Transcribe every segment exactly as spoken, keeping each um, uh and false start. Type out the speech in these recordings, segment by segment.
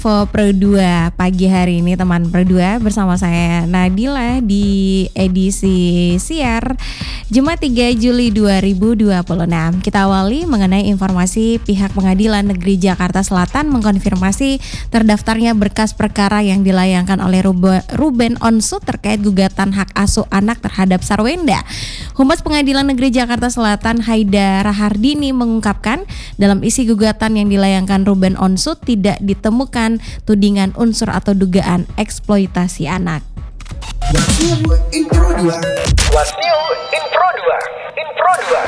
Info Pro dua pagi hari ini teman Pro dua bersama saya Nadila di edisi siar Jumat tiga Juli dua ribu dua puluh enam. Kita awali mengenai informasi pihak Pengadilan Negeri Jakarta Selatan mengkonfirmasi terdaftarnya berkas perkara yang dilayangkan oleh Ruben Onsu terkait gugatan hak asuh anak terhadap Sarwenda. Humas Pengadilan Negeri Jakarta Selatan Haida Rahardini mengungkapkan dalam isi gugatan yang dilayangkan Ruben Onsu tidak ditemukan tudingan unsur atau dugaan eksploitasi anak. What's new in Pro dua? What's new in Pro dua? In Pro dua.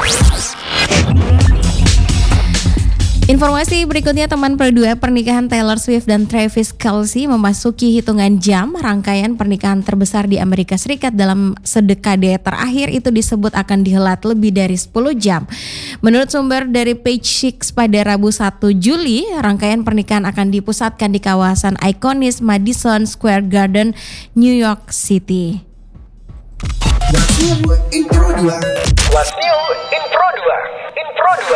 Informasi berikutnya teman Pro dua, pernikahan Taylor Swift dan Travis Kelce memasuki hitungan jam. Rangkaian pernikahan terbesar di Amerika Serikat dalam sedekade terakhir itu disebut akan dihelat lebih dari sepuluh jam. Menurut sumber dari Page Six pada Rabu satu Juli, rangkaian pernikahan akan dipusatkan di kawasan ikonis Madison Square Garden, New York City. What's new in Pro dua? What's new in Pro dua? In Pro dua.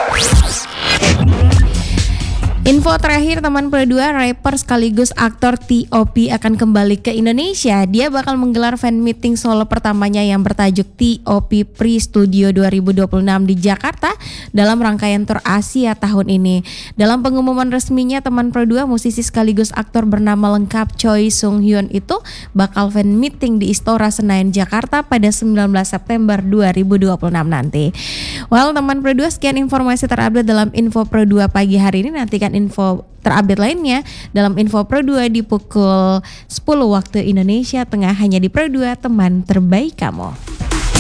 Info terakhir teman Pro dua, rapper sekaligus aktor T O P akan kembali ke Indonesia. Dia bakal menggelar fan meeting solo pertamanya yang bertajuk T O P Pre-Studio dua ribu dua puluh enam di Jakarta dalam rangkaian tur Asia tahun ini. Dalam pengumuman resminya teman Pro dua, musisi sekaligus aktor bernama lengkap Choi Sung Hyun itu bakal fan meeting di Istora Senayan Jakarta pada sembilan belas September dua ribu dua puluh enam nanti. Well teman Pro dua, sekian informasi terupdate dalam Info Pro dua pagi hari ini. Nantikan info terupdate lainnya dalam Info Pro dua di pukul sepuluh waktu Indonesia Tengah hanya di Pro dua, teman terbaik kamu.